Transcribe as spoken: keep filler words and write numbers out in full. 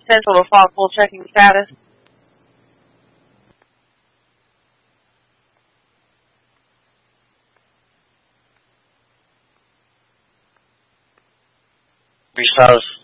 Central to Fog full checking status. Three South.